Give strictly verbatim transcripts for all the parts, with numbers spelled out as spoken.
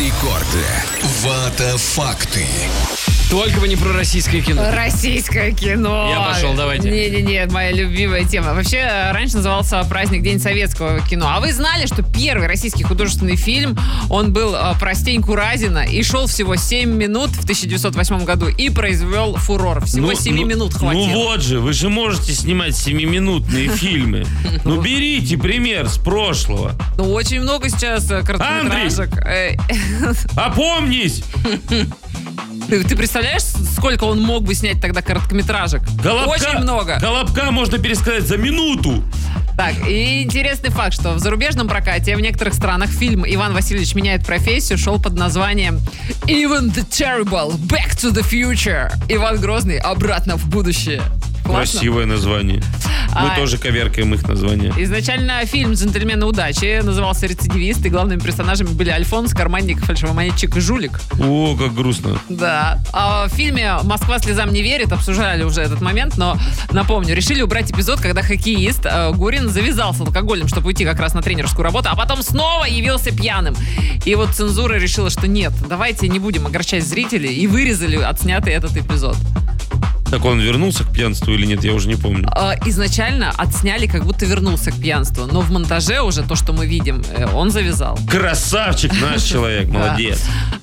Рекорды. Вата-факты. Только бы не про российское кино. Российское кино. Я пошел, давайте. Не-не-не, моя любимая тема. Вообще, раньше назывался праздник День советского кино. А вы знали, что первый российский художественный фильм, он был про Стеньку Разина и шел всего семь минут в тысяча девятьсот восьмом году и произвел фурор. Всего Ну, семь ну, минут хватило. Ну вот же, вы же можете снимать семиминутные фильмы. Ну берите пример с прошлого. Ну, очень много сейчас э, короткометражек. Э, Опомнись! Ты, ты представляешь, сколько он мог бы снять тогда короткометражек? Колобка, Очень много. Колобка можно пересказать за минуту. Так, и интересный факт, что в зарубежном прокате в некоторых странах фильм «Иван Васильевич меняет профессию» шел под названием «Ivan the Terrible, Back to the Future». Иван Грозный обратно в будущее. Классно? Красивое название. Мы А, тоже коверкаем их название. Изначально фильм «Джентльмены удачи» назывался «Рецидивист», и главными персонажами были Альфонс, карманник, фальшивомонетчик и жулик. О, как грустно. Да. А в фильме «Москва слезам не верит» обсуждали уже этот момент, но напомню, решили убрать эпизод, когда хоккеист э, Гурин завязался алкоголем, чтобы уйти как раз на тренерскую работу, а потом снова явился пьяным. И вот цензура решила, что нет, давайте не будем огорчать зрителей, и вырезали отснятый этот эпизод. Так он вернулся к пьянству или нет, я уже не помню. Э, Изначально отсняли, как будто вернулся к пьянству, но в монтаже уже то, что мы видим, э, он завязал. Красавчик наш человек, молодец.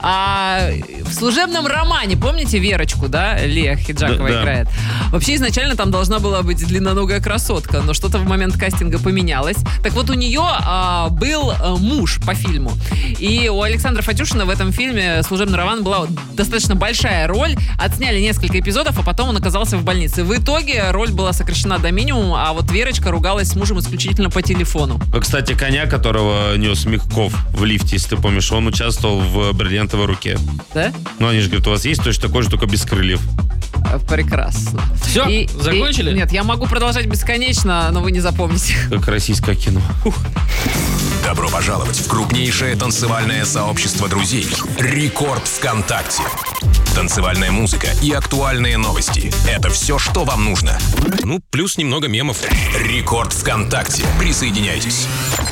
А в служебном романе, помните Верочку, да, Лия Хиджакова Да, да. играет? Вообще изначально там должна была быть длинноногая красотка, но что-то в момент кастинга поменялось. Так вот у нее а, был а, муж по фильму. И у Александра Фатюшина в этом фильме «Служебный роман» была достаточно большая роль. Отсняли несколько эпизодов, а потом он оказался в больнице. В итоге роль была сокращена до минимума, а вот Верочка ругалась с мужем исключительно по телефону. Кстати, коня, которого нес Мягков в лифте, если ты помнишь, он участвовал в «Бриллиантовой руке». Да? Ну, они же говорят, у вас есть точно такой же, только без крыльев. Прекрасно. Все, И- закончили? и- нет, я могу продолжать бесконечно, но вы не запомните. Как российское кино. Добро пожаловать в крупнейшее танцевальное сообщество друзей «Рекорд ВКонтакте». Танцевальная музыка и актуальные новости – это все, что вам нужно. Ну, плюс немного мемов. «Рекорд ВКонтакте». Присоединяйтесь.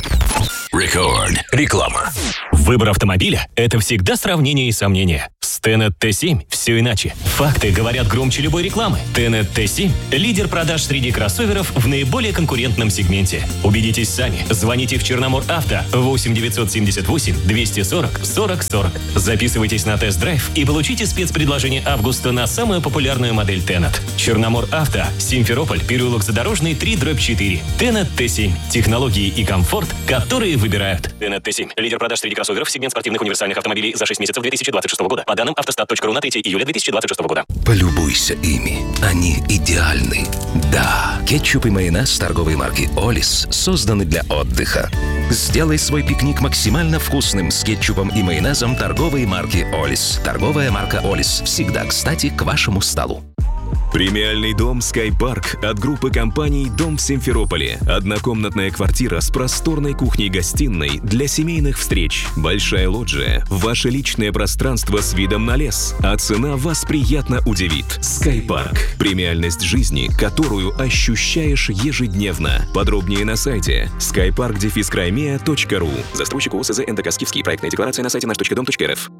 Рекорд. Реклама. Выбор автомобиля – это всегда сравнение и сомнение. С Tenet ти семь все иначе. Факты говорят громче любой рекламы. Tenet ти семь – лидер продаж среди кроссоверов в наиболее конкурентном сегменте. Убедитесь сами. Звоните в Черномор Авто восемь девятьсот семьдесят восемь двести сорок сорок сорок. Записывайтесь на тест-драйв и получите спецпредложение августа на самую популярную модель Tenet. Черномор Авто, Симферополь, переулок Задорожный, три дробь четыре. Tenet ти семь. Технологии и комфорт, которые выбирают. Tenet ти семь. Лидер продаж среди кроссоверов, сегмент спортивных универсальных автомобилей за шесть месяцев две тысячи двадцать шестого года. По данным автостат точка ру на третье июля две тысячи двадцать шестого года. Полюбуйся ими. Они идеальны. Да, кетчуп и майонез торговой марки «Олис» созданы для отдыха. Сделай свой пикник максимально вкусным с кетчупом и майонезом торговой марки «Олис». Торговая марка «Олис» всегда кстати к вашему столу. Премиальный дом «Скайпарк» от группы компаний «Дом в Симферополе». Однокомнатная квартира с просторной кухней-гостиной для семейных встреч. Большая лоджия. Ваше личное пространство с видом на лес. А цена вас приятно удивит. «Скайпарк». Премиальность жизни, которую ощущаешь ежедневно. Подробнее на сайте скайпарк дефис краймея точка ру. Застройщик ООО СЗ эн тэ ка «Скифский». Проектная декларация на сайте наш точка дом точка эр эф.